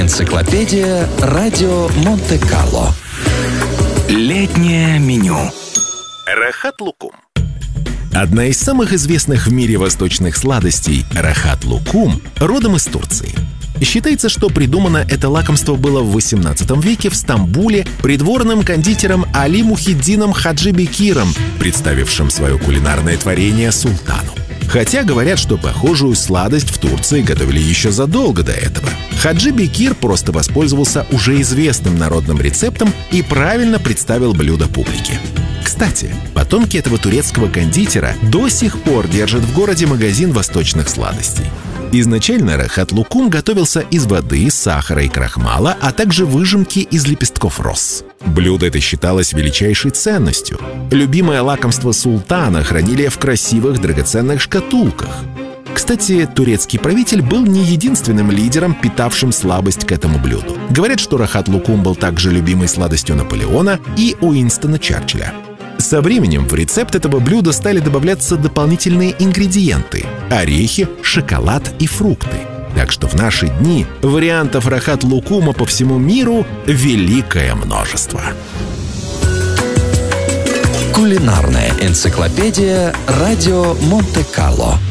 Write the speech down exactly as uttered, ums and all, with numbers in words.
Энциклопедия радио Монте-Карло. Летнее меню. Рахат лукум. Одна из самых известных в мире восточных сладостей, рахат лукум, родом из Турции. Считается, что придумано это лакомство было в восемнадцатом веке в Стамбуле придворным кондитером Али Мухиддином Хаджи Бекиром, представившим свое кулинарное творение султану. Хотя говорят, что похожую сладость в Турции готовили еще задолго до этого. Хаджи Бекир просто воспользовался уже известным народным рецептом и правильно представил блюдо публике. Кстати, потомки этого турецкого кондитера до сих пор держат в городе магазин восточных сладостей. Изначально рахат лукум готовился из воды, сахара и крахмала, а также выжимки из лепестков роз. Блюдо это считалось величайшей ценностью. Любимое лакомство султана хранили в красивых драгоценных шкатулках. Кстати, турецкий правитель был не единственным лидером, питавшим слабость к этому блюду. Говорят, что рахат лукум был также любимой сладостью Наполеона и Уинстона Черчилля. Со временем в рецепт этого блюда стали добавляться дополнительные ингредиенты – орехи, шоколад и фрукты. Так что в наши дни вариантов рахат лукума по всему миру великое множество. Кулинарная энциклопедия радио Монте-Карло.